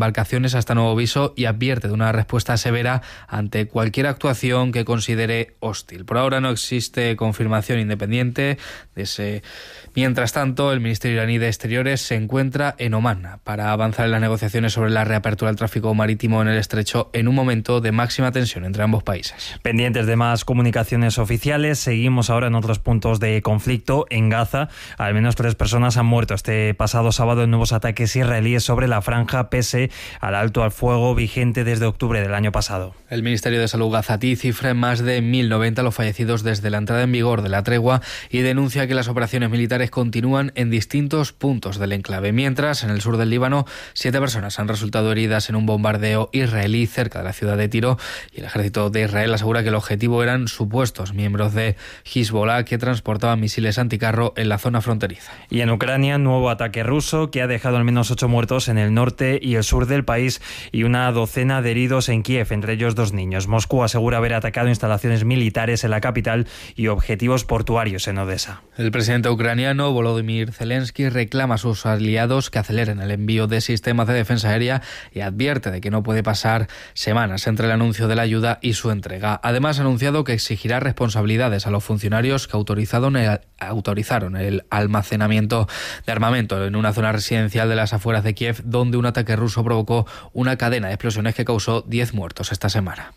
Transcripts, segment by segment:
embarcaciones hasta nuevo aviso y advierte de una respuesta severa ante cualquier actuación que considere hostil. Por ahora no existe confirmación independiente de ese. Mientras tanto, el Ministerio iraní de Exteriores se encuentra en Omán para avanzar en las negociaciones sobre la reapertura del tráfico marítimo en el estrecho en un momento de máxima tensión entre ambos países. Pendientes de más comunicaciones oficiales, seguimos ahora en otros puntos de conflicto. En Gaza, al menos 3 personas han muerto este pasado sábado en nuevos ataques israelíes sobre la franja, pese al alto al fuego vigente desde octubre del año pasado. El Ministerio de Salud gazatí cifra en más de 1.090 los fallecidos desde la entrada en vigor de la tregua y denuncia que las operaciones militares continúan en distintos puntos del enclave. Mientras, en el sur del Líbano, 7 personas han resultado heridas en un bombardeo israelí cerca de la ciudad de Tiro, y el ejército de Israel asegura que el objetivo eran supuestos miembros de Hezbollah que transportaban misiles anticarro en la zona fronteriza. Y en Ucrania, nuevo ataque ruso que ha dejado al menos 8 muertos en el norte y el sur del país y una docena de heridos en Kiev, entre ellos 2 niños. Moscú asegura haber atacado instalaciones militares en la capital y objetivos portuarios en Odessa. El presidente ucraniano Volodymyr Zelensky reclama a sus aliados que aceleren el envío de sistemas de defensa aérea y advierte de que no puede pasar semanas entre el anuncio de la ayuda y su entrega. Además, ha anunciado que exigirá responsabilidades a los funcionarios que autorizaron el almacenamiento de armamento en una zona residencial de las afueras de Kiev, donde un ataque ruso provocó una cadena de explosiones que causó 10 muertos esta semana.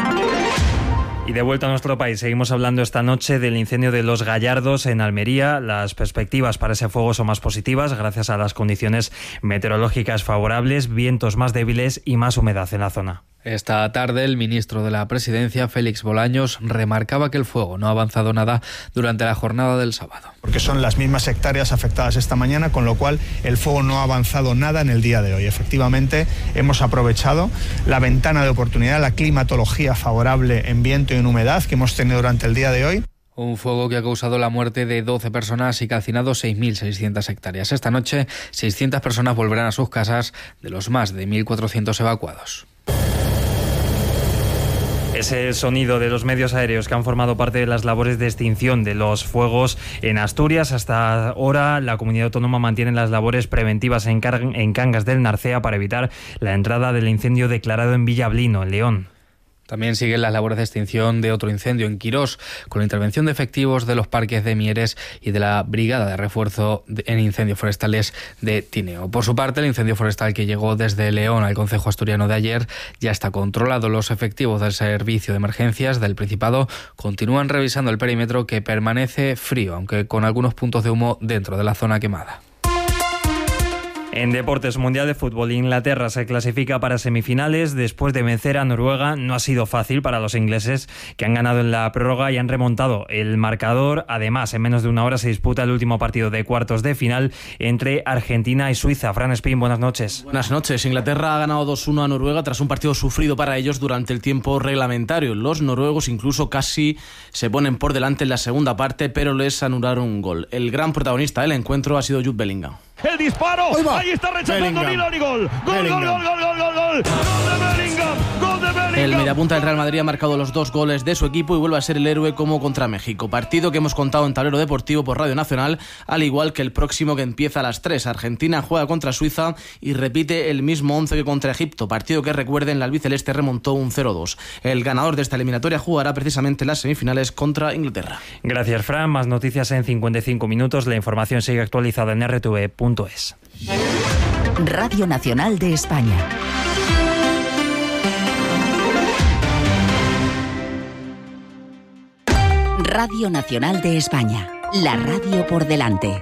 Y de vuelta a nuestro país, seguimos hablando esta noche del incendio de Los Gallardos en Almería. Las perspectivas para ese fuego son más positivas gracias a las condiciones meteorológicas favorables, vientos más débiles y más humedad en la zona. Esta tarde, el ministro de la Presidencia, Félix Bolaños, remarcaba que el fuego no ha avanzado nada durante la jornada del sábado. Porque son las mismas hectáreas afectadas esta mañana, con lo cual el fuego no ha avanzado nada en el día de hoy. Efectivamente, hemos aprovechado la ventana de oportunidad, la climatología favorable en viento y en humedad que hemos tenido durante el día de hoy. Un fuego que ha causado la muerte de 12 personas y calcinado 6.600 hectáreas. Esta noche, 600 personas volverán a sus casas de los más de 1.400 evacuados. Ese sonido de los medios aéreos que han formado parte de las labores de extinción de los fuegos en Asturias. Hasta ahora, la comunidad autónoma mantiene las labores preventivas en Cangas del Narcea para evitar la entrada del incendio declarado en Villablino, en León. También siguen las labores de extinción de otro incendio en Quirós, con la intervención de efectivos de los parques de Mieres y de la Brigada de Refuerzo en Incendios Forestales de Tineo. Por su parte, el incendio forestal que llegó desde León al concejo asturiano de ayer ya está controlado. Los efectivos del Servicio de Emergencias del Principado continúan revisando el perímetro, que permanece frío, aunque con algunos puntos de humo dentro de la zona quemada. En deportes, Mundial de Fútbol, Inglaterra se clasifica para semifinales después de vencer a Noruega. No ha sido fácil para los ingleses, que han ganado en la prórroga y han remontado el marcador. Además, en menos de una hora se disputa el último partido de cuartos de final entre Argentina y Suiza. Fran Espín, buenas noches. Buenas noches. Inglaterra ha ganado 2-1 a Noruega tras un partido sufrido para ellos durante el tiempo reglamentario. Los noruegos incluso casi se ponen por delante en la segunda parte, pero les anularon un gol. El gran protagonista del encuentro ha sido Jude Bellingham. El disparo, ahí está rechazando Milón y gol. Gol de Bellingham. El mediapunta del Real Madrid ha marcado los 2 goles de su equipo y vuelve a ser el héroe como contra México. Partido que hemos contado en Tablero Deportivo por Radio Nacional, al igual que el próximo que empieza a las 3. Argentina juega contra Suiza y repite el mismo 11 que contra Egipto. Partido que, recuerden, la albiceleste remontó un 0-2. El ganador de esta eliminatoria jugará precisamente las semifinales contra Inglaterra. Gracias, Fran. Más noticias en 55 minutos. La información sigue actualizada en rtv.es. Radio Nacional de España. Radio Nacional de España. La radio por delante.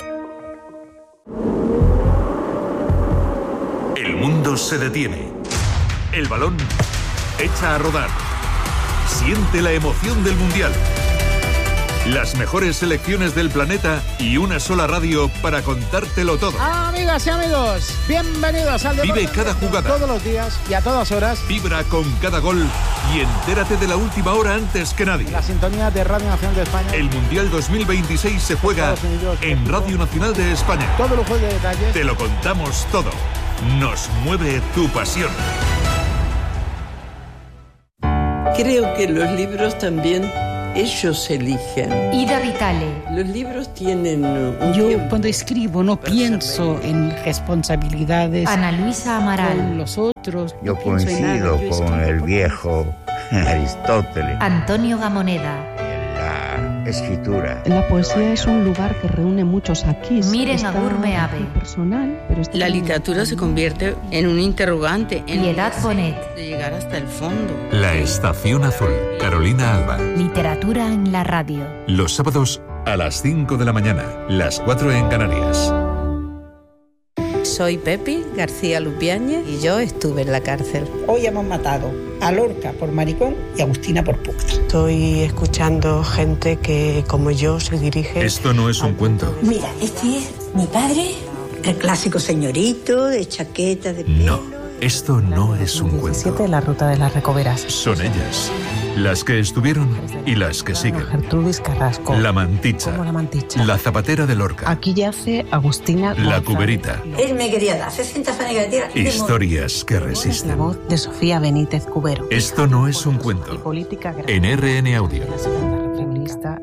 El mundo se detiene. El balón echa a rodar. Siente la emoción del Mundial. Las mejores selecciones del planeta y una sola radio para contártelo todo. Amigas y amigos, bienvenidos al deporte. Vive cada jugada, todos los días y a todas horas. Vibra con cada gol y entérate de la última hora antes que nadie. La sintonía de Radio Nacional de España. El Mundial 2026 se juega en Radio Nacional de España. Todo lujo de detalles. Te lo contamos todo. Nos mueve tu pasión. Creo que los libros también Ellos eligen. Ida Vitale. Los libros tienen un Yo tiempo. cuando escribo no pienso en responsabilidades. Ana Luisa Amaral. Con los otros. Yo coincido con el viejo Aristóteles. Antonio Gamoneda. La escritura. La poesía es un lugar que reúne muchos aquí. Miren Agur Meave. Personal, pero La literatura se convierte en un interrogante. Piedad Bonet. De llegar hasta el fondo. La Estación Azul. Carolina Alba. Literatura en la radio. Los sábados a las 5 de la mañana, las 4 en Canarias. Soy Pepi García Lupiáñez y yo estuve en la cárcel. Hoy hemos matado a Lorca por maricón y a Agustina por puta. Estoy escuchando gente que, como yo, se dirige... Esto no es un cuento. Mira, este es mi padre, el clásico señorito de chaqueta de pelo. No, esto no es un cuento. 17, la ruta de las Recoveras. Son ellas, las que estuvieron y las que siguen. Gertrudis Carrasco. La Manticha. ¿Cómo la Manticha? La Zapatera de Lorca. Aquí yace Agustina La Cuberita. Él me quería dar 60 fanegas de tierra. Historias que resisten. La voz de Sofía Benítez Cubero. Esto no es un cuento. Política En RN Audio. La segunda feminista.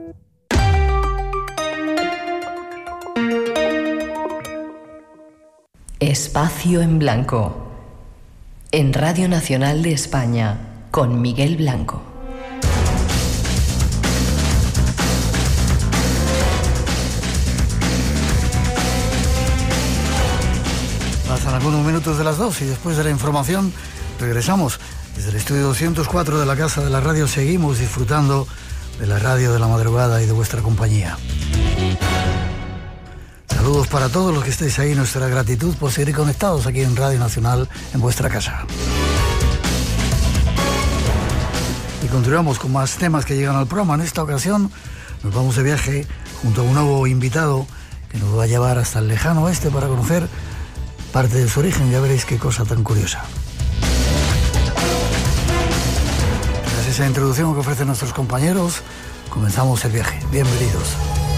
Espacio en Blanco. En Radio Nacional de España, con Miguel Blanco. Pasan algunos minutos de las 2 y después de la información regresamos. Desde el estudio 204 de la Casa de la Radio seguimos disfrutando de la radio de la madrugada y de vuestra compañía. Saludos para todos los que estéis ahí, nuestra gratitud por seguir conectados aquí en Radio Nacional, en vuestra casa. Y continuamos con más temas que llegan al programa. En esta ocasión nos vamos de viaje junto a un nuevo invitado que nos va a llevar hasta el lejano oeste para conocer parte de su origen. Ya veréis qué cosa tan curiosa. Tras esa introducción que ofrecen nuestros compañeros, comenzamos el viaje. Bienvenidos.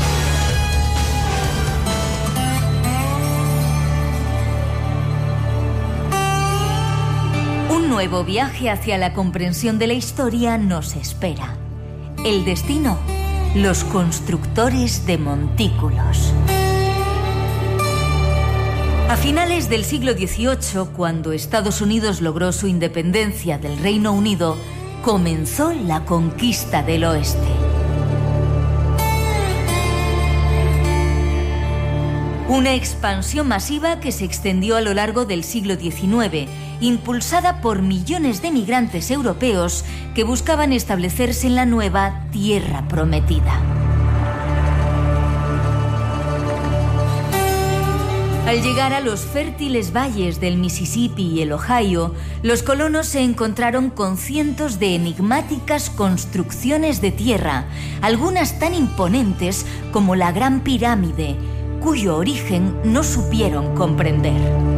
Un nuevo viaje hacia la comprensión de la historia nos espera. El destino, los constructores de montículos. A finales del siglo XVIII, cuando Estados Unidos logró su independencia del Reino Unido, comenzó la conquista del oeste. Una expansión masiva que se extendió a lo largo del siglo XIX, impulsada por millones de migrantes europeos que buscaban establecerse en la nueva Tierra Prometida. Al llegar a los fértiles valles del Mississippi y el Ohio, los colonos se encontraron con cientos de enigmáticas construcciones de tierra, algunas tan imponentes como la Gran Pirámide, cuyo origen no supieron comprender.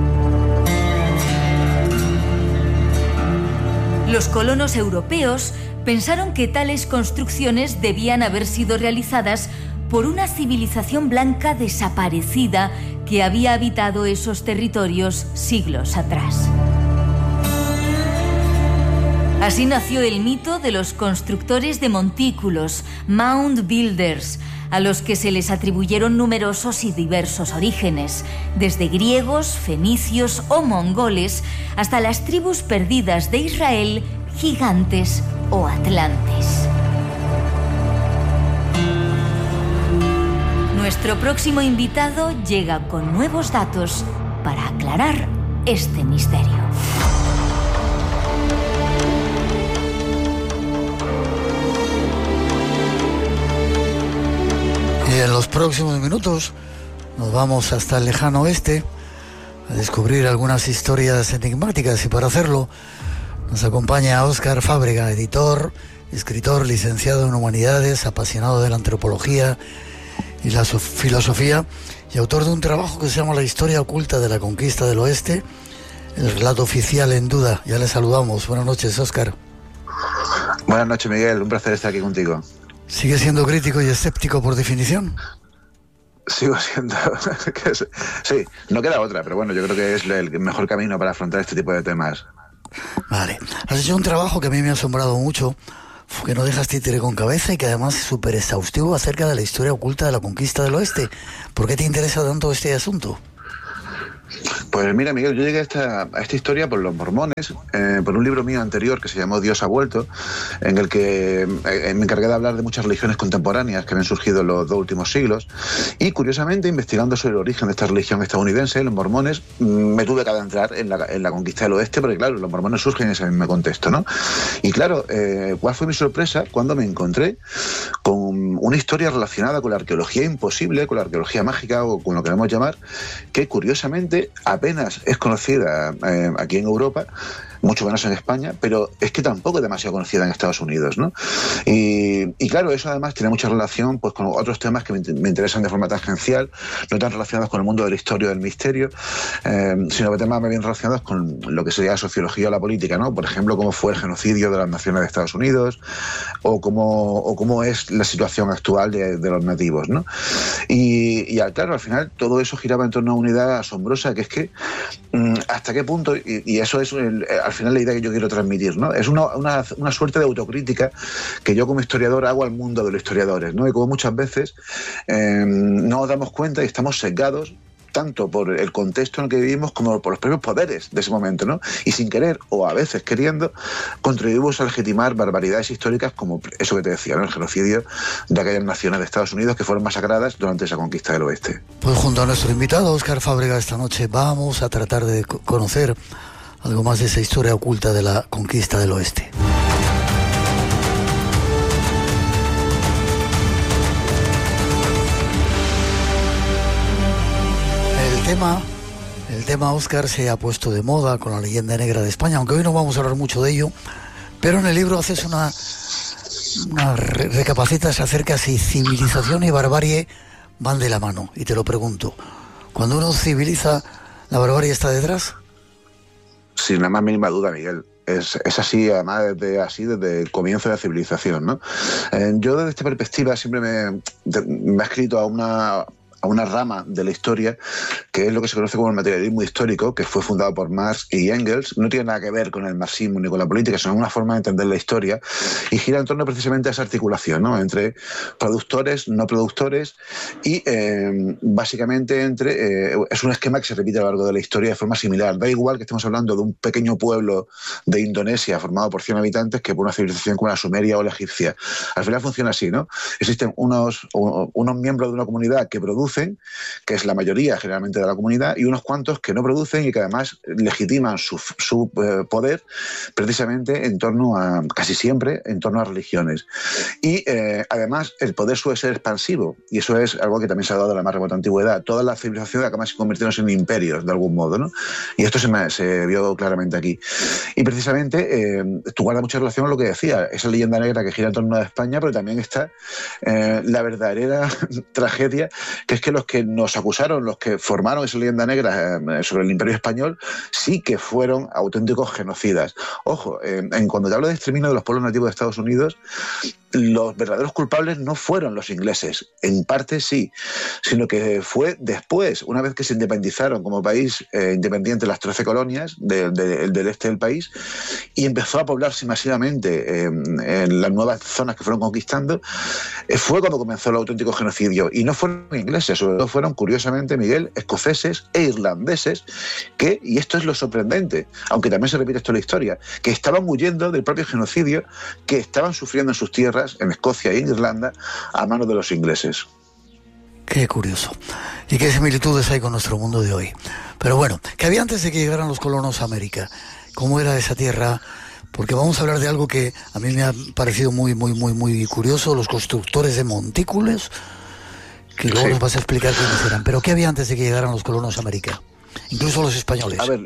Los colonos europeos pensaron que tales construcciones debían haber sido realizadas por una civilización blanca desaparecida que había habitado esos territorios siglos atrás. Así nació el mito de los constructores de montículos, Mound Builders, a los que se les atribuyeron numerosos y diversos orígenes, desde griegos, fenicios o mongoles, hasta las tribus perdidas de Israel, gigantes o atlantes. Nuestro próximo invitado llega con nuevos datos para aclarar este misterio. Y en los próximos minutos nos vamos hasta el lejano oeste a descubrir algunas historias enigmáticas, y para hacerlo nos acompaña Óscar Fábrega, editor, escritor, licenciado en Humanidades, apasionado de la antropología y la filosofía y autor de un trabajo que se llama La historia oculta de la conquista del oeste, el relato oficial en duda. Ya le saludamos. Buenas noches, Óscar. Buenas noches, Miguel. Un placer estar aquí contigo. ¿Sigue siendo crítico y escéptico por definición? Sigo siendo... Sí, no queda otra, pero bueno, yo creo que es el mejor camino para afrontar este tipo de temas. Vale. Has hecho un trabajo que a mí me ha asombrado mucho, que no dejas títere con cabeza y que además es súper exhaustivo acerca de la historia oculta de la conquista del oeste. ¿Por qué te interesa tanto este asunto? Pues mira, Miguel, yo llegué a esta historia por los mormones, por un libro mío anterior que se llamó Dios ha vuelto, en el que me encargué de hablar de muchas religiones contemporáneas que habían surgido en los 2 últimos siglos, y curiosamente, investigando sobre el origen de esta religión estadounidense, los mormones, me tuve que adentrar en la conquista del oeste, porque claro, los mormones surgen en ese mismo contexto, ¿no? Y claro, ¿cuál fue mi sorpresa cuando me encontré con una historia relacionada con la arqueología imposible, con la arqueología mágica, o como lo queramos llamar, que curiosamente apenas es conocida aquí en Europa, mucho menos en España, pero es que tampoco es demasiado conocida en Estados Unidos, ¿no? Y claro, eso además tiene mucha relación pues con otros temas que me interesan de forma tangencial, no tan relacionados con el mundo de la historia o del misterio, sino que temas más bien relacionados con lo que sería la sociología o la política, ¿no? Por ejemplo, cómo fue el genocidio de las naciones de Estados Unidos, o cómo es la situación actual de los nativos, ¿no? Y claro, al final todo eso giraba en torno a una unidad asombrosa, que es que hasta qué punto, y eso es al final la idea que yo quiero transmitir, ¿no? Es una suerte de autocrítica que yo como historiador hago al mundo de los historiadores, ¿no? Y como muchas veces no nos damos cuenta y estamos sesgados tanto por el contexto en el que vivimos como por los propios poderes de ese momento, ¿no? Y sin querer, o a veces queriendo, contribuimos a legitimar barbaridades históricas como eso que te decía, ¿no? El genocidio de aquellas naciones de Estados Unidos que fueron masacradas durante esa conquista del oeste. Pues junto a nuestro invitado, Óscar Fábrega, esta noche vamos a tratar de conocer algo más de esa historia oculta de la conquista del oeste. El tema, Óscar, se ha puesto de moda con la leyenda negra de España, aunque hoy no vamos a hablar mucho de ello, pero en el libro haces recapacitas acerca si civilización y barbarie van de la mano. Y te lo pregunto, ¿cuando uno civiliza, la barbarie está detrás? Sin la más mínima duda, Miguel. Es así, además, desde el comienzo de la civilización, ¿no? Yo desde esta perspectiva siempre me he escrito a una rama de la historia que es lo que se conoce como el materialismo histórico, que fue fundado por Marx y Engels. No tiene nada que ver con el marxismo ni con la política, sino una forma de entender la historia, y gira en torno precisamente a esa articulación, ¿no? Entre productores, no productores, y básicamente es un esquema que se repite a lo largo de la historia de forma similar. Da igual que estemos hablando de un pequeño pueblo de Indonesia formado por 100 habitantes que por una civilización como la sumeria o la egipcia. Al final funciona así, ¿no? Existen unos miembros de una comunidad que producen, que es la mayoría generalmente de la comunidad, y unos cuantos que no producen y que además legitiman su poder precisamente casi siempre en torno a religiones. Y además el poder suele ser expansivo, y eso es algo que también se ha dado de la más remota antigüedad. Todas las civilizaciones acaban convirtiéndose en imperios de algún modo, ¿no? Y esto se vio claramente aquí. Y precisamente tú guardas mucha relación con lo que decía, esa leyenda negra que gira en torno a España, pero también está la verdadera tragedia, que es que los que nos acusaron, los que formaron esa leyenda negra sobre el Imperio Español, sí que fueron auténticos genocidas. Ojo, cuando te hablo de exterminio de los pueblos nativos de Estados Unidos, los verdaderos culpables no fueron los ingleses, en parte sí, sino que fue después, una vez que se independizaron como país independiente las 13 colonias del este del país, y empezó a poblarse masivamente en las nuevas zonas que fueron conquistando, fue cuando comenzó el auténtico genocidio. Y no fueron ingleses, sobre todo fueron, curiosamente, Miguel, escoceses e irlandeses, que, y esto es lo sorprendente, aunque también se repite esto en la historia, que estaban huyendo del propio genocidio que estaban sufriendo en sus tierras, en Escocia y en Irlanda, a manos de los ingleses. Qué curioso. Y qué similitudes hay con nuestro mundo de hoy. Pero bueno, ¿qué había antes de que llegaran los colonos a América? ¿Cómo era esa tierra? Porque vamos a hablar de algo que a mí me ha parecido muy, muy, muy, muy curioso, los constructores de montículos, que luego nos vas a explicar quiénes eran. Pero ¿qué había antes de que llegaran los colonos a América? Incluso los españoles. A ver,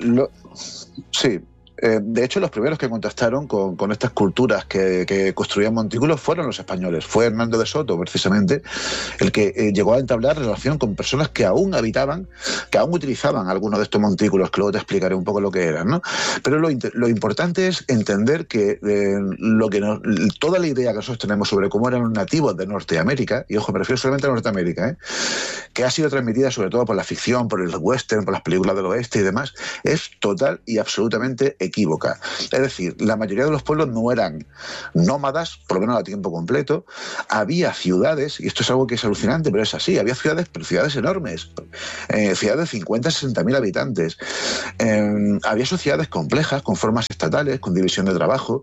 sí. De hecho, los primeros que contactaron con estas culturas que construían montículos fueron los españoles. Fue Hernando de Soto, precisamente, el que llegó a entablar relación con personas que aún habitaban, que aún utilizaban algunos de estos montículos, que luego te explicaré un poco lo que eran, ¿no? Pero lo importante es entender que toda la idea que nosotros tenemos sobre cómo eran los nativos de Norteamérica, y ojo, me refiero solamente a Norteamérica, que ha sido transmitida sobre todo por la ficción, por el western, por las películas del oeste y demás, es total y absolutamente equívoca. Es decir, la mayoría de los pueblos no eran nómadas, por lo menos a tiempo completo. Había ciudades, y esto es algo que es alucinante, pero es así, había ciudades, pero ciudades enormes, ciudades de 50, 60.000 habitantes. Había sociedades complejas, con formas estatales, con división de trabajo.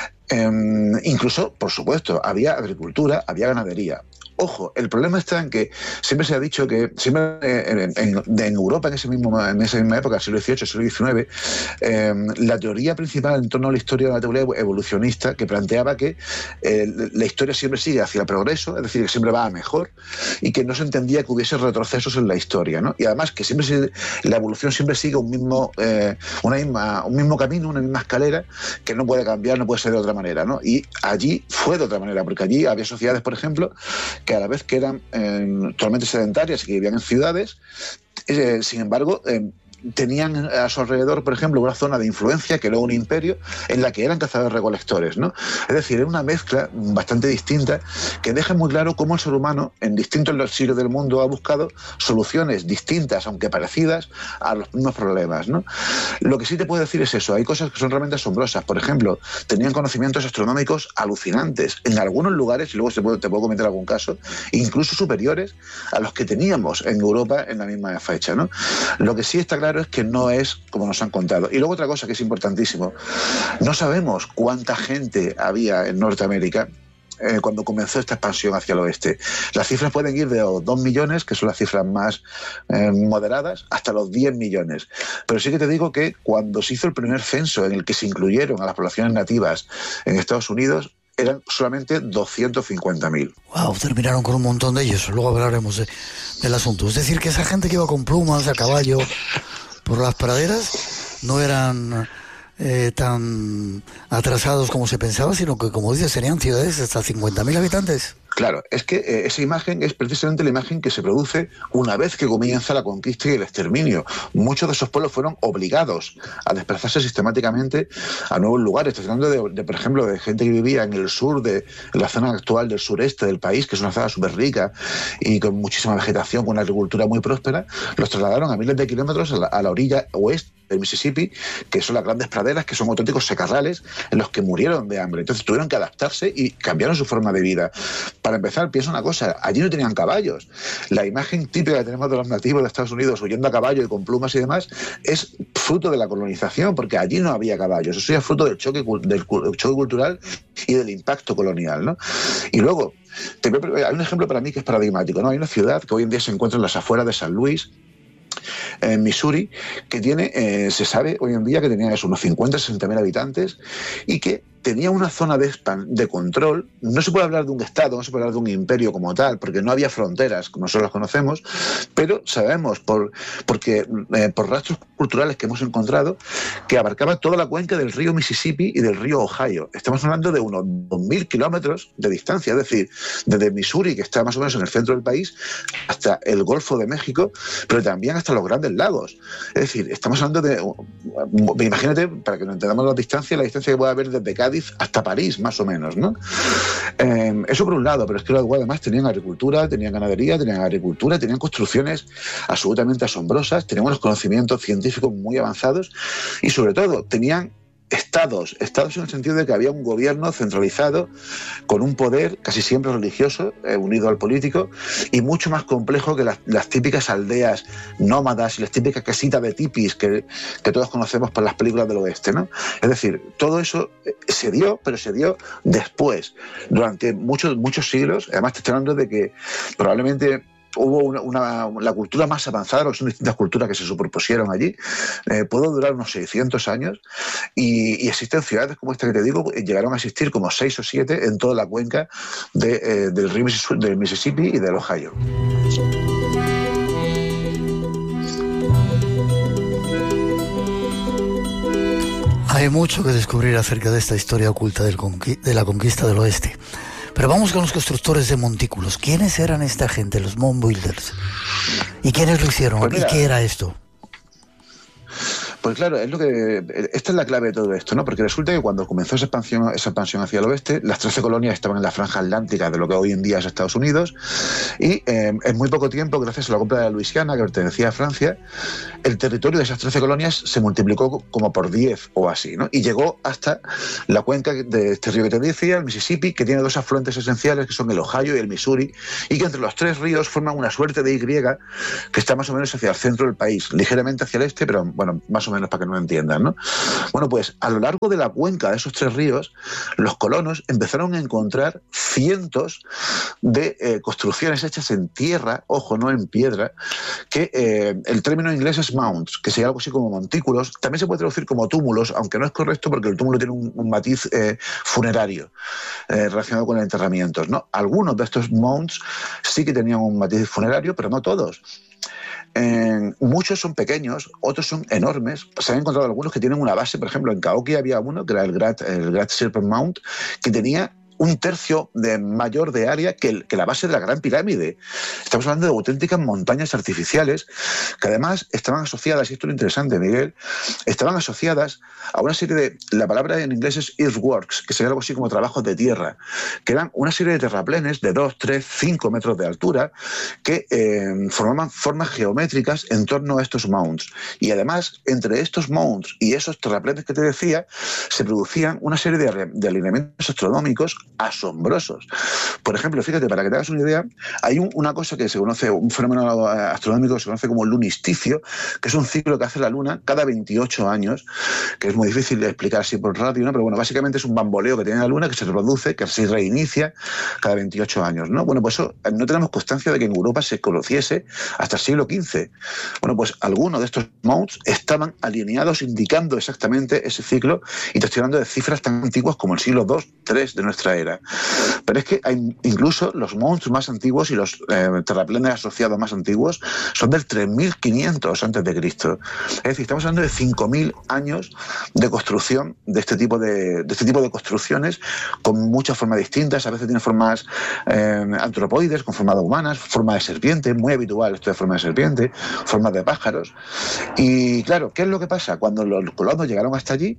Incluso, por supuesto, había agricultura, había ganadería. Ojo, el problema está en que siempre se ha dicho que siempre en Europa en esa misma época, siglo XVIII, siglo XIX, la teoría principal en torno a la historia de la teoría evolucionista que planteaba que la historia siempre sigue hacia el progreso, es decir, que siempre va a mejor, y que no se entendía que hubiese retrocesos en la historia, ¿no? Y además que la evolución siempre sigue un mismo camino, una misma escalera, que no puede cambiar, no puede ser de otra manera, ¿no? Y allí fue de otra manera, porque allí había sociedades, por ejemplo, que a la vez que eran totalmente sedentarias y que vivían en ciudades, sin embargo, tenían a su alrededor, por ejemplo, una zona de influencia que era un imperio en la que eran cazadores-recolectores, ¿no? Es decir, era una mezcla bastante distinta que deja muy claro cómo el ser humano en distintos sitios del mundo ha buscado soluciones distintas, aunque parecidas, a los mismos problemas, ¿no? Lo que sí te puedo decir es eso, hay cosas que son realmente asombrosas. Por ejemplo, tenían conocimientos astronómicos alucinantes en algunos lugares, y luego te puedo comentar algún caso, incluso superiores a los que teníamos en Europa en la misma fecha, ¿no? Lo que sí está claro es que no es como nos han contado. Y luego otra cosa que es importantísimo, no sabemos cuánta gente había en Norteamérica cuando comenzó esta expansión hacia el oeste. Las cifras pueden ir de los 2 millones, que son las cifras más moderadas, hasta los 10 millones. Pero sí que te digo que cuando se hizo el primer censo en el que se incluyeron a las poblaciones nativas en Estados Unidos, eran solamente 250.000. Wow, terminaron con un montón de ellos. Luego hablaremos del asunto. Es decir, que esa gente que iba con plumas a caballo por las praderas no eran tan atrasados como se pensaba, sino que, como dices, serían ciudades hasta 50.000 habitantes. Claro, es que esa imagen es precisamente la imagen que se produce una vez que comienza la conquista y el exterminio. Muchos de esos pueblos fueron obligados a desplazarse sistemáticamente a nuevos lugares. Estoy hablando por ejemplo, de gente que vivía en el sur, en la zona actual del sureste del país, que es una zona súper rica y con muchísima vegetación, con una agricultura muy próspera. Los trasladaron a miles de kilómetros a la orilla oeste del Mississippi, que son las grandes praderas, que son auténticos secarrales en los que murieron de hambre. Entonces tuvieron que adaptarse y cambiaron su forma de vida. Para empezar, piensa una cosa, allí no tenían caballos. La imagen típica que tenemos de los nativos de Estados Unidos huyendo a caballo y con plumas y demás es fruto de la colonización, porque allí no había caballos. Eso es fruto del choque cultural y del impacto colonial, ¿no? Y luego, hay un ejemplo para mí que es paradigmático, ¿no? Hay una ciudad que hoy en día se encuentra en las afueras de San Luis, en Missouri, que tiene, se sabe hoy en día que tenía unos 50-60.000 habitantes y que tenía una zona de control. No se puede hablar de un estado, no se puede hablar de un imperio como tal, porque no había fronteras como nosotros las conocemos, pero sabemos por rastros culturales que hemos encontrado que abarcaba toda la cuenca del río Mississippi y del río Ohio. Estamos hablando de unos 2.000 kilómetros de distancia, es decir, desde Missouri, que está más o menos en el centro del país, hasta el Golfo de México, pero también hasta los Grandes Lagos. Es decir, estamos hablando de, imagínate, para que nos entendamos la distancia que puede haber desde Cádiz hasta París, más o menos, ¿no? Eso por un lado, pero es que luego además tenían agricultura, tenían ganadería, tenían construcciones absolutamente asombrosas, tenían unos conocimientos científicos muy avanzados y sobre todo tenían estados en el sentido de que había un gobierno centralizado con un poder casi siempre religioso, unido al político, y mucho más complejo que las típicas aldeas nómadas y las típicas casitas de tipis que todos conocemos por las películas del oeste, ¿no? Es decir, todo eso se dio, pero se dio después, durante muchos siglos. Además te estoy hablando de que probablemente hubo la cultura más avanzada, porque son distintas culturas que se superpusieron allí, pudo durar unos 600 años y existen ciudades como esta que te digo, llegaron a existir como 6 o 7 en toda la cuenca del río del Mississippi y del Ohio. Hay mucho que descubrir acerca de esta historia oculta de la conquista del oeste. Pero vamos con los constructores de montículos. ¿Quiénes eran esta gente, los Mound Builders? ¿Y quiénes lo hicieron? Pues mira, ¿y qué era esto? Pues Pues claro, esta es la clave de todo esto, ¿no? Porque resulta que cuando comenzó esa expansión hacia el oeste, las 13 colonias estaban en la franja atlántica de lo que hoy en día es Estados Unidos, y en muy poco tiempo, gracias a la compra de la Luisiana, que pertenecía a Francia, el territorio de esas 13 colonias se multiplicó como por 10 o así, ¿no? Y llegó hasta la cuenca de este río que te decía, el Mississippi, que tiene dos afluentes esenciales, que son el Ohio y el Missouri, y que entre los tres ríos forman una suerte de Y que está más o menos hacia el centro del país, ligeramente hacia el este, pero bueno, más o menos para que no entiendan, ¿no? Bueno, pues a lo largo de la cuenca de esos tres ríos, los colonos empezaron a encontrar cientos de construcciones hechas en tierra, ojo, no en piedra, que el término inglés es mounds, que sería algo así como montículos. También se puede traducir como túmulos, aunque no es correcto porque el túmulo tiene un matiz funerario relacionado con el enterramiento, ¿no? Algunos de estos mounds sí que tenían un matiz funerario, pero no todos. Muchos son pequeños, otros son enormes. Se han encontrado algunos que tienen una base. Por ejemplo, en Cahokia había uno que era el Great Serpent Mound, que tenía un tercio mayor de área que la base de la Gran Pirámide. Estamos hablando de auténticas montañas artificiales que además estaban asociadas, y esto es lo interesante, Miguel, estaban asociadas a una serie de, la palabra en inglés es earthworks, que sería algo así como trabajos de tierra, que eran una serie de terraplenes de 2, 3, 5 metros de altura que formaban formas geométricas en torno a estos mounds. Y además, entre estos mounds y esos terraplenes que te decía, se producían una serie de alineamientos astronómicos asombrosos. Por ejemplo, fíjate, para que te hagas una idea, hay una cosa que se conoce, un fenómeno astronómico que se conoce como lunisticio, que es un ciclo que hace la Luna cada 28 años, que es muy difícil de explicar así por radio, ¿no? Pero bueno, básicamente es un bamboleo que tiene la Luna, que se reproduce, que se reinicia cada 28 años, ¿no? Bueno, pues eso no tenemos constancia de que en Europa se conociese hasta el siglo XV. Bueno, pues algunos de estos mounds estaban alineados indicando exactamente ese ciclo, y te estoy hablando de cifras tan antiguas como el siglo II, III de nuestra era. Pero es que hay incluso los mounds más antiguos y los terraplenes asociados más antiguos son del 3500 a.C. Es decir, estamos hablando de 5000 años de construcción de este tipo de construcciones, con muchas formas distintas. A veces tienen formas antropoides, con formas humanas, forma de serpiente, muy habitual esto de forma de serpiente, formas de pájaros. Y claro, ¿qué es lo que pasa? Cuando los colonos llegaron hasta allí,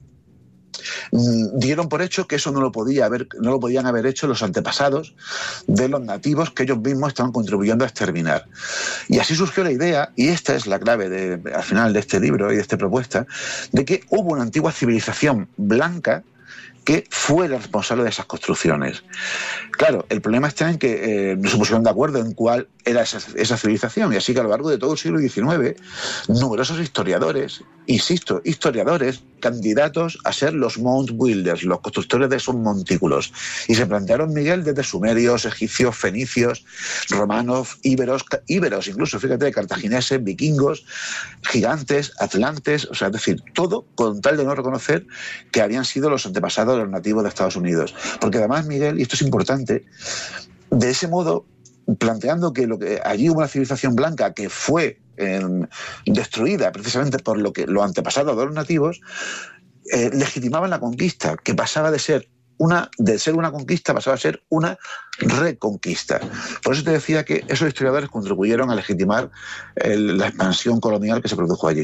dieron por hecho que eso no lo podían haber hecho los antepasados de los nativos que ellos mismos estaban contribuyendo a exterminar. Y así surgió la idea, y esta es la clave al final de este libro y de esta propuesta, de que hubo una antigua civilización blanca que fue la responsable de esas construcciones. Claro, el problema está en que no se pusieron de acuerdo en cuál era esa civilización, y así que a lo largo de todo el siglo XIX, numerosos historiadores, insisto, historiadores, candidatos a ser los mound builders, los constructores de esos montículos, y se plantearon, Miguel, desde sumerios, egipcios, fenicios, romanos, íberos incluso, fíjate, cartagineses, vikingos, gigantes, atlantes, o sea, es decir, todo con tal de no reconocer que habían sido los antepasados de los nativos de Estados Unidos. Porque además, Miguel, y esto es importante, de ese modo, planteando que allí hubo una civilización blanca que fue destruida precisamente por los antepasados de los nativos, legitimaban la conquista, que pasaba de ser una conquista, pasaba a ser una reconquista. Por eso te decía que esos historiadores contribuyeron a legitimar la expansión colonial que se produjo allí.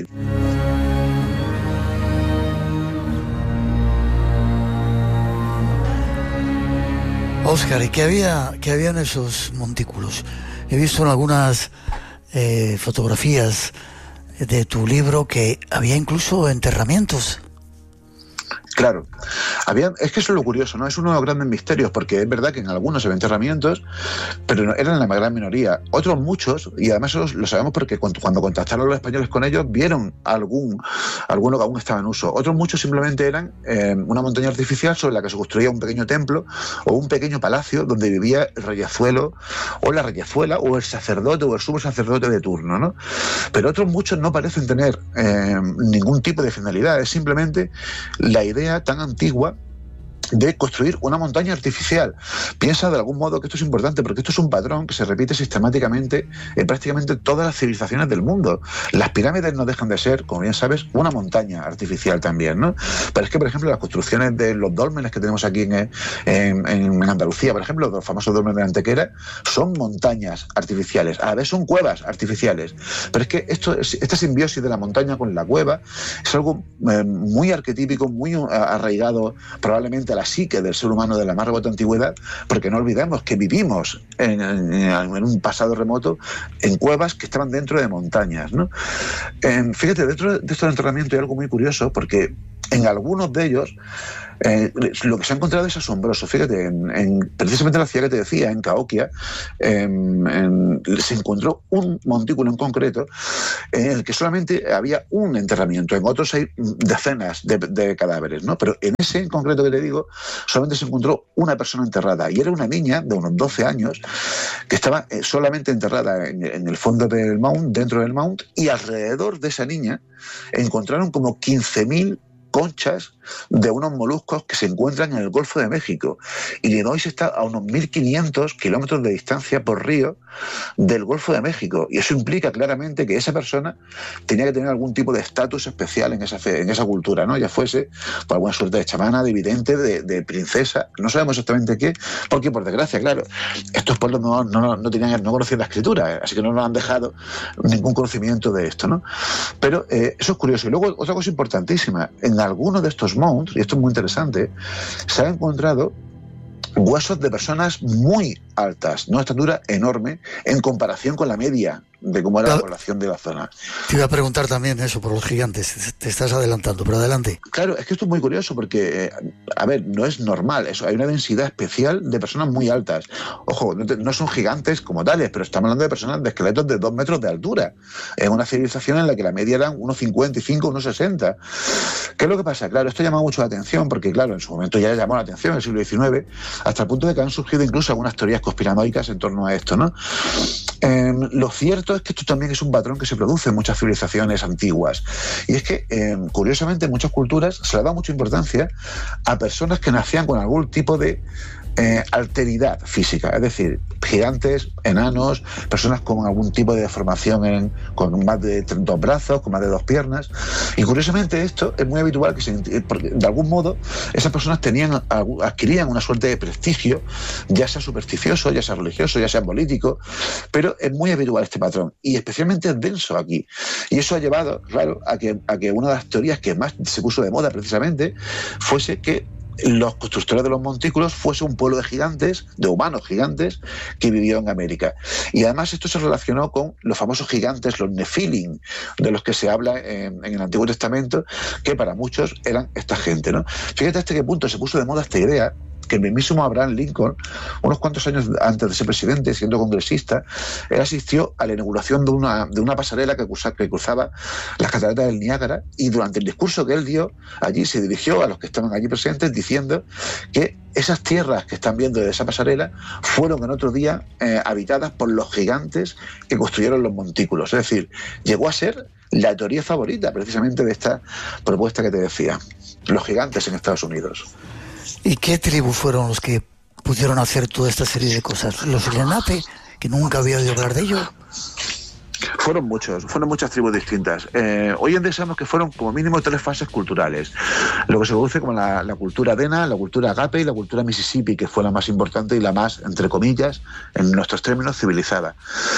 Óscar, ¿y qué había en esos montículos? He visto en algunas fotografías de tu libro que había incluso enterramientos. Claro, es que eso es lo curioso, ¿no? Es uno de los grandes misterios, porque es verdad que en algunos se ven enterramientos, pero eran la gran minoría. Otros muchos, y además lo sabemos porque cuando contactaron los españoles con ellos, vieron alguno que aún estaba en uso. Otros muchos simplemente eran una montaña artificial sobre la que se construía un pequeño templo o un pequeño palacio donde vivía el reyazuelo o la reyazuela o el sacerdote o el sumo sacerdote de turno, ¿no? Pero otros muchos no parecen tener ningún tipo de finalidad, es simplemente la idea tan antigua de construir una montaña artificial. Piensa de algún modo que esto es importante, porque esto es un patrón que se repite sistemáticamente en prácticamente todas las civilizaciones del mundo. Las pirámides no dejan de ser, como bien sabes, una montaña artificial también, ¿no? Pero es que, por ejemplo, las construcciones de los dólmenes que tenemos aquí en Andalucía, por ejemplo, los famosos dólmenes de Antequera, son montañas artificiales, a la vez son cuevas artificiales. Pero es que esta simbiosis de la montaña con la cueva es algo muy arquetípico, muy arraigado probablemente a la psique del ser humano de la más remota antigüedad, porque no olvidemos que vivimos en un pasado remoto en cuevas que estaban dentro de montañas, ¿no? Fíjate, dentro de estos entrenamientos hay algo muy curioso, porque en algunos de ellos lo que se ha encontrado es asombroso. Fíjate, precisamente en la ciudad que te decía, en Cahokia, se encontró un montículo en concreto en el que solamente había un enterramiento, en otros hay decenas de cadáveres, ¿no? Pero en ese en concreto que te digo, solamente se encontró una persona enterrada, y era una niña de unos 12 años que estaba solamente enterrada en el fondo del mount, dentro del mount, y alrededor de esa niña encontraron como 15.000 conchas de unos moluscos que se encuentran en el Golfo de México. Illinois está a unos 1.500 kilómetros de distancia por río del Golfo de México, y eso implica claramente que esa persona tenía que tener algún tipo de estatus especial en esa cultura, ¿no? Ya fuese por alguna suerte de chamana, de vidente, de princesa, no sabemos exactamente qué, porque por desgracia, claro, estos pueblos no conocían la escritura, así que no nos han dejado ningún conocimiento de esto, ¿no? Pero eso es curioso. Y luego otra cosa importantísima, en algunos de estos mounts, y esto es muy interesante, se han encontrado huesos de personas muy altas, de una estatura enorme en comparación con la media de cómo era la población de la zona. Te iba a preguntar también eso por los gigantes, te estás adelantando, pero adelante. Claro, es que esto es muy curioso porque, a ver, no es normal eso, hay una densidad especial de personas muy altas. Ojo, no son gigantes como tales, pero estamos hablando de personas de esqueletos de 2 metros de altura, en una civilización en la que la media eran unos 55, unos 60. ¿Qué es lo que pasa? Claro, esto llama mucho la atención porque, claro, en su momento ya llamó la atención en el siglo XIX, hasta el punto de que han surgido incluso algunas teorías conspiranoicas en torno a esto, ¿no? Lo cierto es que esto también es un patrón que se produce en muchas civilizaciones antiguas, y es que curiosamente en muchas culturas se le da mucha importancia a personas que nacían con algún tipo de alteridad física, es decir, gigantes, enanos, personas con algún tipo de deformación con más de 2 brazos, con más de 2 piernas, y curiosamente esto es muy habitual porque de algún modo esas personas adquirían una suerte de prestigio, ya sea supersticioso, ya sea religioso, ya sea político, pero es muy habitual este patrón, y especialmente es denso aquí, y eso ha llevado, claro, a que una de las teorías que más se puso de moda precisamente fuese que los constructores de los montículos fuese un pueblo de gigantes, de humanos gigantes, que vivió en América. Y además esto se relacionó con los famosos gigantes, los Nefilim, de los que se habla en el Antiguo Testamento, que para muchos eran esta gente, ¿no? Fíjate hasta qué punto se puso de moda esta idea, que el mismísimo Abraham Lincoln, unos cuantos años antes de ser presidente, siendo congresista, él asistió a la inauguración de una pasarela que cruzaba las cataratas del Niágara, y durante el discurso que él dio allí se dirigió a los que estaban allí presentes diciendo que esas tierras que están viendo de esa pasarela fueron en otro día habitadas por los gigantes que construyeron los montículos. Es decir, llegó a ser la teoría favorita precisamente de esta propuesta que te decía, los gigantes en Estados Unidos. ¿Y qué tribus fueron los que pudieron hacer toda esta serie de cosas? ¿Los Lenape, que nunca había oído hablar de ellos? Fueron muchas tribus distintas. Hoy en día sabemos que fueron como mínimo 3 fases culturales. Lo que se produce como la cultura Dena, la cultura Agape y la cultura Mississippi, que fue la más importante y la más, entre comillas, en nuestros términos, civilizada.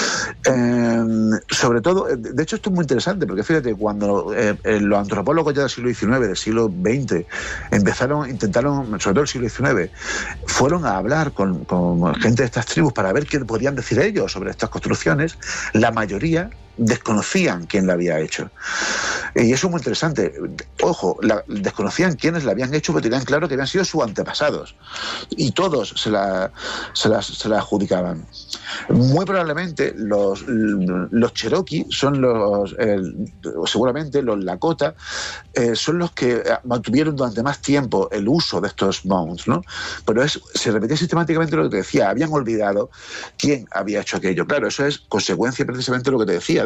Sobre todo, de hecho esto es muy interesante, porque fíjate, cuando los antropólogos ya del siglo XIX, del siglo XX, intentaron, sobre todo el siglo XIX, fueron a hablar con gente de estas tribus para ver qué podían decir ellos sobre estas construcciones, la mayoría desconocían quién la había hecho. Y eso es muy interesante. Ojo, desconocían quiénes la habían hecho, pero tenían claro que habían sido sus antepasados. Y todos se la adjudicaban. Muy probablemente los Cherokee son seguramente los Lakota, son los que mantuvieron durante más tiempo el uso de estos mounds, ¿no? Pero se repetía sistemáticamente lo que te decía, habían olvidado quién había hecho aquello. Claro, eso es consecuencia precisamente de lo que te decía,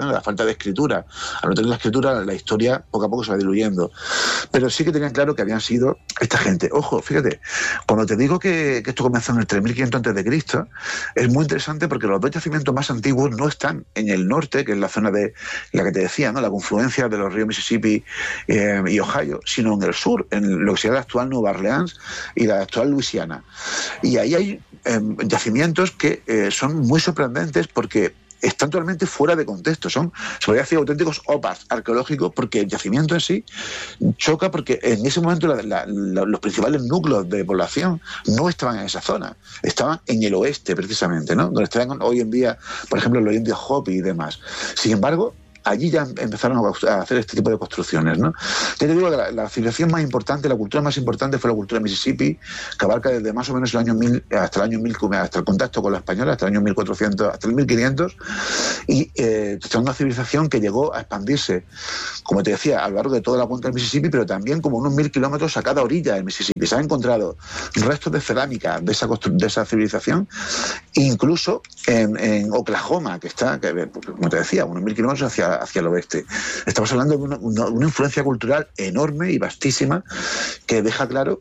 ¿no? La falta de escritura. Al no tener la escritura, la historia poco a poco se va diluyendo. Pero sí que tenían claro que habían sido esta gente. Ojo, fíjate, cuando te digo que esto comenzó en el 3500 a.C., es muy interesante porque los dos yacimientos más antiguos no están en el norte, que es la zona de la que te decía, ¿no? La confluencia de los ríos Mississippi y Ohio, sino en el sur, en lo que sería la actual Nueva Orleans y la actual Luisiana. Y ahí hay yacimientos que son muy sorprendentes porque están totalmente fuera de contexto. Se podría decir auténticos OPAs arqueológicos, porque el yacimiento en sí choca porque en ese momento los principales núcleos de población no estaban en esa zona, estaban en el oeste precisamente, ¿no? Donde están hoy en día, por ejemplo, los indios Hopi y demás. Sin embargo, allí ya empezaron a hacer este tipo de construcciones, ¿no? Ya te digo que la civilización más importante, la cultura más importante fue la cultura de Mississippi, que abarca desde más o menos el año 1000 hasta el año 1000, hasta el contacto con la española, hasta el año 1400, hasta el 1500, y es una civilización que llegó a expandirse, como te decía, a lo largo de toda la cuenca del Mississippi, pero también como unos 1000 kilómetros a cada orilla del Mississippi. Se han encontrado restos de cerámica de esa civilización, incluso en Oklahoma, que está, como te decía, unos 1000 kilómetros hacia el oeste. Estamos hablando de una influencia cultural enorme y vastísima que deja claro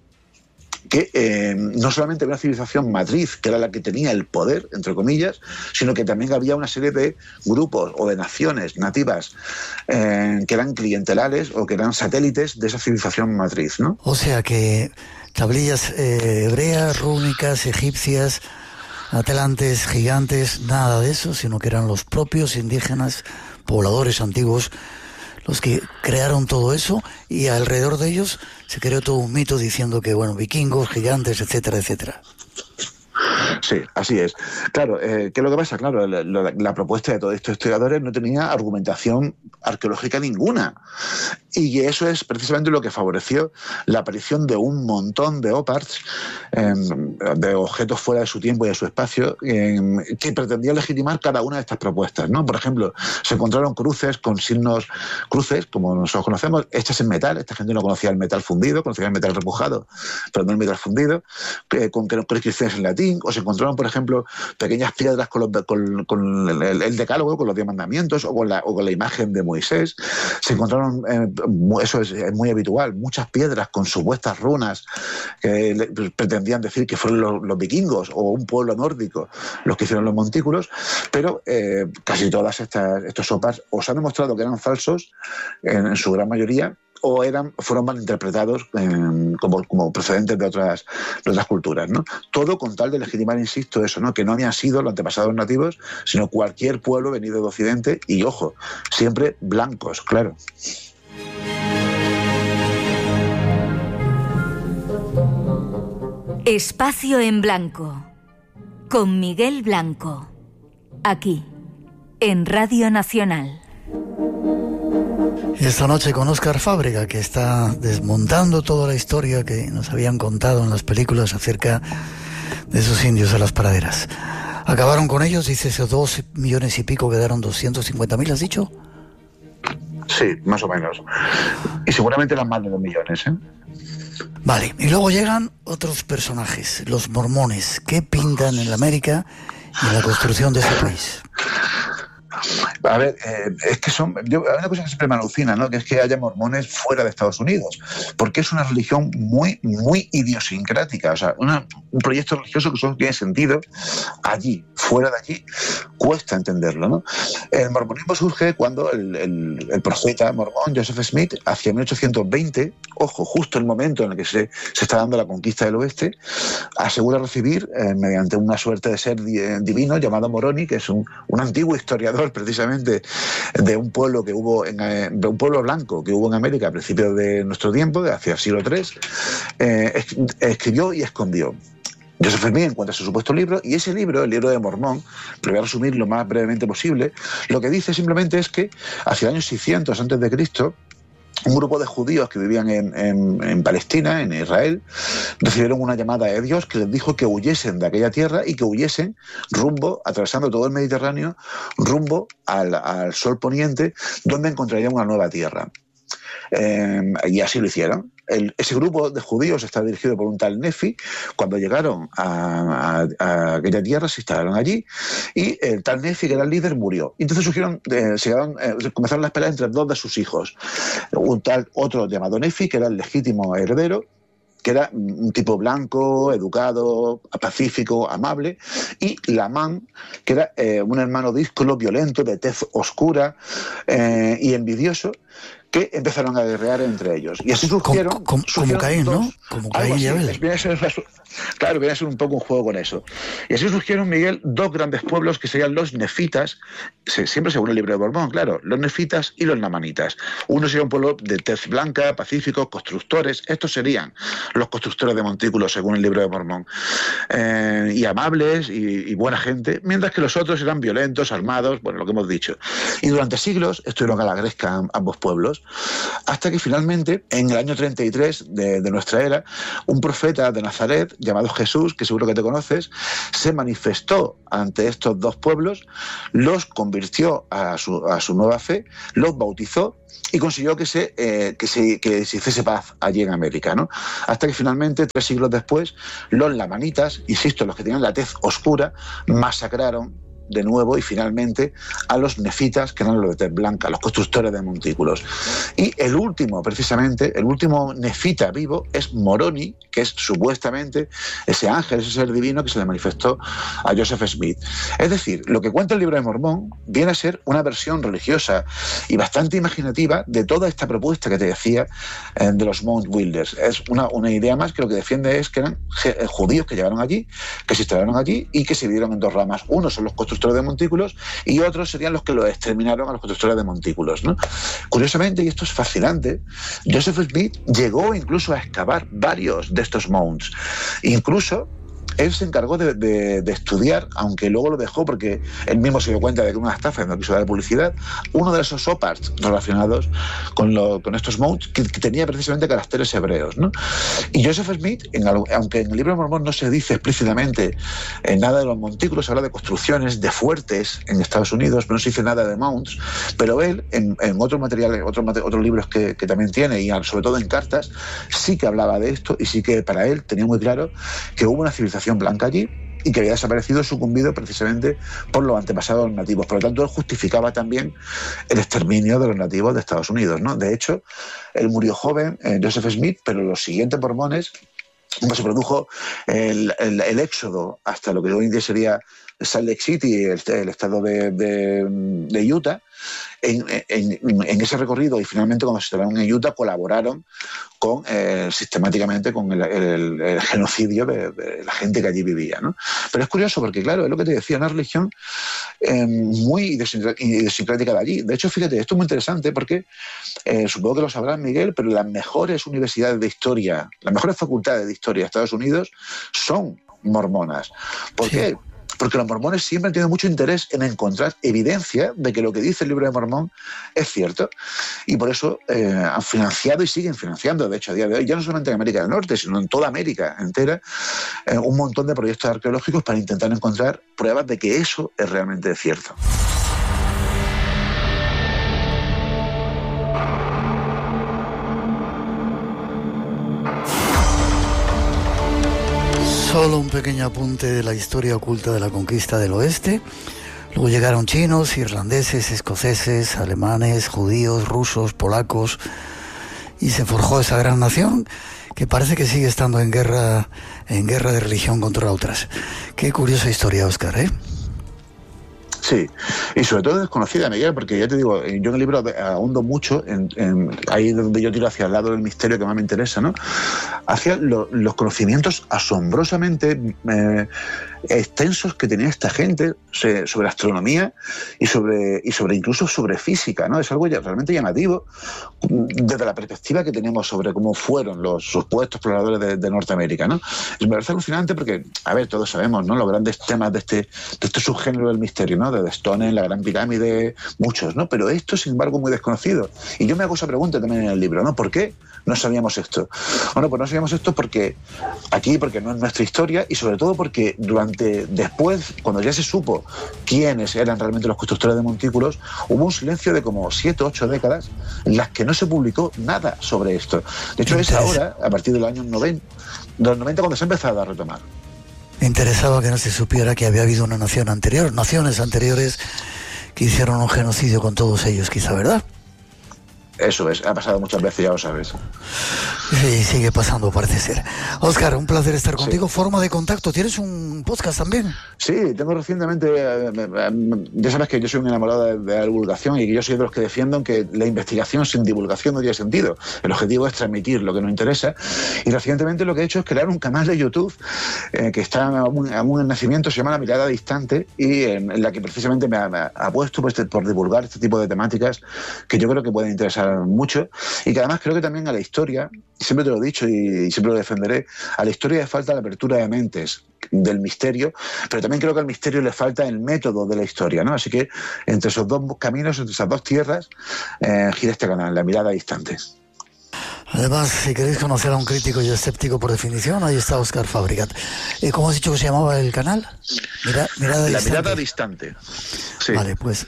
que no solamente había una civilización matriz, que era la que tenía el poder, entre comillas, sino que también había una serie de grupos o de naciones nativas que eran clientelares o que eran satélites de esa civilización matriz, ¿no? O sea que tablillas hebreas, rúnicas, egipcias, atlantes, gigantes, nada de eso, sino que eran los propios indígenas, pobladores antiguos, los que crearon todo eso, y alrededor de ellos se creó todo un mito diciendo que, bueno, vikingos, gigantes, etcétera, etcétera. Sí, así es. Claro, ¿qué es lo que pasa? Claro, la propuesta de todos estos historiadores no tenía argumentación arqueológica ninguna. Y eso es precisamente lo que favoreció la aparición de un montón de OPARs, de objetos fuera de su tiempo y de su espacio, que pretendían legitimar cada una de estas propuestas, ¿no? Por ejemplo, se encontraron cruces con signos, cruces, como nosotros conocemos, hechas en metal. Esta gente no conocía el metal fundido, conocía el metal repujado, pero no el metal fundido, con inscripciones en latín, o se encontraron, por ejemplo, pequeñas piedras con el decálogo, con los 10 mandamientos, o con la imagen de Moisés. Se encontraron, eso es muy habitual, muchas piedras con supuestas runas que pretendían decir que fueron los vikingos o un pueblo nórdico los que hicieron los montículos, pero casi todas estos sopas os han demostrado que eran falsos en su gran mayoría, o fueron mal interpretados como precedentes de otras culturas, ¿no? Todo con tal de legitimar, insisto, eso, ¿no? Que no habían sido los antepasados nativos, sino cualquier pueblo venido de Occidente, y ojo, siempre blancos, claro. Espacio en Blanco, con Miguel Blanco, aquí, en Radio Nacional. Esta noche con Óscar Fábrega, que está desmontando toda la historia que nos habían contado en las películas acerca de esos indios de las praderas. ¿Acabaron con ellos? Dice, esos 2 millones y pico, quedaron 250.000, ¿has dicho? Sí, más o menos. Y seguramente eran más de 2 millones, ¿eh? Vale, y luego llegan otros personajes, los mormones. ¿Qué pintan en la América y en la construcción de ese país? A ver, es que hay una cosa que siempre me alucina, ¿no? Que es que haya mormones fuera de Estados Unidos, porque es una religión muy, muy idiosincrática, o sea, un proyecto religioso que solo tiene sentido allí, fuera de allí, cuesta entenderlo, ¿no? El mormonismo surge cuando el profeta mormón Joseph Smith, hacia 1820, ojo, justo el momento en el que se está dando la conquista del oeste, asegura recibir, mediante una suerte de ser divino llamado Moroni, que es un antiguo historiador precisamente de un pueblo que hubo de un pueblo blanco que hubo en América a principios de nuestro tiempo, hacia el siglo III, escribió y escondió. Joseph Smith encuentra su supuesto libro, y ese libro, el libro de Mormón, lo voy a resumir lo más brevemente posible, lo que dice simplemente es que hacia el año 600 a.C., un grupo de judíos que vivían en Palestina, en Israel, recibieron una llamada de Dios que les dijo que huyesen de aquella tierra y que huyesen atravesando todo el Mediterráneo, rumbo al sol poniente, donde encontrarían una nueva tierra. y así lo hicieron. Ese grupo de judíos está dirigido por un tal Nefi. Cuando llegaron a aquella tierra, se instalaron allí y el tal Nefi, que era el líder, murió. Entonces comenzaron las peleas entre dos de sus hijos. Otro llamado Nefi, que era el legítimo heredero, que era un tipo blanco, educado, pacífico, amable, y Lamán, que era un hermano díscolo, violento, de tez oscura y envidioso, que empezaron a guerrear entre ellos. Y así surgieron... Como Caín, ¿no? Como Caín y Abel. Claro, viene a ser un poco un juego con eso. Y así surgieron, Miguel, dos grandes pueblos que serían los nefitas, siempre según el libro de Mormón, claro, los nefitas y los lamanitas. Uno sería un pueblo de tez blanca, pacífico, constructores. Estos serían los constructores de montículos, según el libro de Mormón. Y amables y buena gente, mientras que los otros eran violentos, armados, bueno, lo que hemos dicho. Y durante siglos estuvieron a la gresca ambos pueblos, hasta que finalmente, en el año 33 de nuestra era, un profeta de Nazaret, llamado Jesús, que seguro que te conoces, se manifestó ante estos dos pueblos, los convirtió a su nueva fe, los bautizó y consiguió que se hiciese paz allí en América, ¿no? Hasta que finalmente, 3 siglos después, los lamanitas, insisto, los que tenían la tez oscura, masacraron de nuevo y finalmente a los nefitas, que eran los de tez blanca, los constructores de montículos. Y el último nefita vivo es Moroni, que es supuestamente ese ángel, ese ser divino que se le manifestó a Joseph Smith. Es decir, lo que cuenta el libro de Mormón viene a ser una versión religiosa y bastante imaginativa de toda esta propuesta que te decía de los Mount Builders. Es una idea más que lo que defiende es que eran judíos que llegaron allí, que se instalaron allí y que se dividieron en dos ramas. Uno son los constructores de montículos y otros serían los que los exterminaron a los constructores de montículos, ¿no? Curiosamente, y esto es fascinante, Joseph Smith llegó incluso a excavar varios de estos mounds. Incluso él se encargó de estudiar, aunque luego lo dejó porque él mismo se dio cuenta de que una estafa, no quiso dar publicidad, uno de esos soparts relacionados con estos mounts que tenía precisamente caracteres hebreos, ¿no? Y Joseph Smith, aunque en el libro de Mormón no se dice explícitamente nada de los montículos, se habla de construcciones, de fuertes en Estados Unidos, pero no se dice nada de mounts, pero él, en otros materiales, otros libros que también tiene, y sobre todo en cartas, sí que hablaba de esto y sí que para él tenía muy claro que hubo una civilización blanca allí y que había desaparecido, sucumbido precisamente por los antepasados nativos. Por lo tanto, él justificaba también el exterminio de los nativos de Estados Unidos, ¿no? De hecho, él murió joven, Joseph Smith, pero los siguientes mormones, cuando se produjo el éxodo hasta lo que hoy en día sería Salt Lake City, el estado de Utah, en ese recorrido y finalmente cuando se instalaron en Utah colaboraron sistemáticamente con el genocidio de la gente que allí vivía, ¿no? Pero es curioso porque, claro, es lo que te decía, una religión muy idiosincrática de allí. De hecho, fíjate, esto es muy interesante porque supongo que lo sabrás, Miguel, pero las mejores universidades de historia, las mejores facultades de historia de Estados Unidos son mormonas. ¿Por qué? Porque los mormones siempre han tenido mucho interés en encontrar evidencia de que lo que dice el libro de Mormón es cierto. Y por eso han financiado y siguen financiando, de hecho, a día de hoy, ya no solamente en América del Norte, sino en toda América entera, un montón de proyectos arqueológicos para intentar encontrar pruebas de que eso es realmente cierto. Solo un pequeño apunte de la historia oculta de la conquista del oeste. Luego llegaron chinos, irlandeses, escoceses, alemanes, judíos, rusos, polacos, y se forjó esa gran nación que parece que sigue estando en guerra de religión contra otras. Qué curiosa historia, Óscar, ¿eh? Sí, y sobre todo desconocida, Miguel, porque ya te digo, yo en el libro ahondo mucho, ahí donde yo tiro hacia el lado del misterio que más me interesa, ¿no? Hacia los conocimientos asombrosamente extensos que tenía esta gente sobre astronomía y sobre incluso sobre física, ¿no? Es algo realmente llamativo desde la perspectiva que tenemos sobre cómo fueron los supuestos exploradores de Norteamérica, ¿no? Me parece alucinante porque, a ver, todos sabemos, ¿no?, los grandes temas de este subgénero del misterio, ¿no?, de de Stonehenge, la Gran Pirámide, muchos, ¿no? Pero esto, sin embargo, muy desconocido. Y yo me hago esa pregunta también en el libro, ¿no? ¿Por qué no sabíamos esto? Bueno, pues no sabíamos esto porque no es nuestra historia, y sobre todo porque después, cuando ya se supo quiénes eran realmente los constructores de montículos, hubo un silencio de como 7 o 8 décadas en las que no se publicó nada sobre esto. De hecho, es ahora, a partir del año 90, cuando se ha empezado a retomar. Me interesaba que no se supiera que había habido naciones anteriores que hicieron un genocidio con todos ellos, quizá, ¿verdad? Eso es, ha pasado muchas veces, ya lo sabes. Sí, sigue pasando, parece ser. Óscar, un placer estar contigo. Sí. Forma de contacto, ¿tienes un podcast también? Sí, tengo recientemente, ya sabes que yo soy un enamorado de la divulgación y que yo soy de los que defienden que la investigación sin divulgación no tiene sentido. El objetivo es transmitir lo que nos interesa, y recientemente lo que he hecho es crear un canal de YouTube que está aún en nacimiento, se llama La Mirada Distante, y en la que precisamente me apuesto por divulgar este tipo de temáticas que yo creo que pueden interesar mucho, y que además creo que también a la historia, siempre te lo he dicho y siempre lo defenderé, a la historia le falta la apertura de mentes del misterio, pero también creo que al misterio le falta el método de la historia, ¿no? Así que entre esos dos caminos, entre esas dos tierras, gira este canal, La Mirada Distante. Además, si queréis conocer a un crítico y escéptico por definición, ahí está Óscar Fábregat. ¿Cómo has dicho que se llamaba el canal? Mirada Distante. La Mirada Distante. Sí. Vale, pues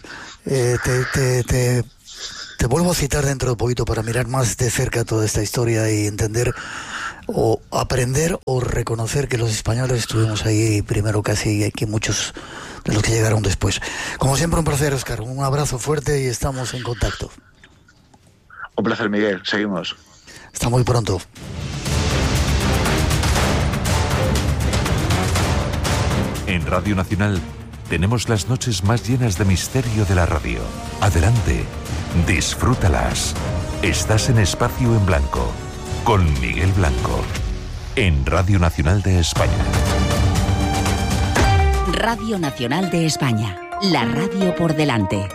te vuelvo a citar dentro de poquito para mirar más de cerca toda esta historia y entender o aprender o reconocer que los españoles estuvimos ahí primero casi que muchos de los que llegaron después. Como siempre, un placer, Óscar. Un abrazo fuerte y estamos en contacto. Un placer, Miguel. Seguimos. Hasta muy pronto. En Radio Nacional tenemos las noches más llenas de misterio de la radio. Adelante, disfrútalas. Estás en Espacio en Blanco, con Miguel Blanco, en Radio Nacional de España. Radio Nacional de España, la radio por delante.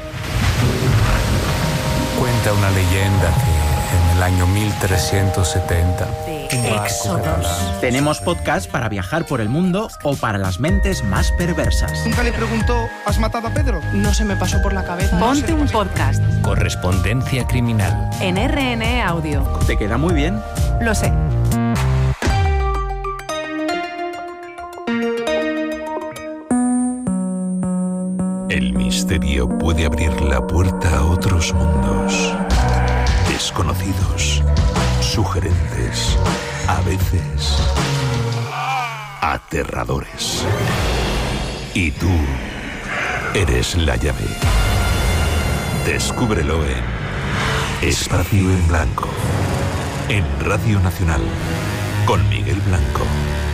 Cuenta una leyenda que en el año 1370... Éxodos. Tenemos podcast para viajar por el mundo o para las mentes más perversas. ¿Nunca le preguntó, ¿has matado a Pedro? No se me pasó por la cabeza. Ponte un podcast. Correspondencia criminal. En RNE Audio. ¿Te queda muy bien? Lo sé. El misterio puede abrir la puerta a otros mundos desconocidos, sugerentes, a veces aterradores. Y tú eres la llave. Descúbrelo en Espacio en Blanco, en Radio Nacional, con Miguel Blanco.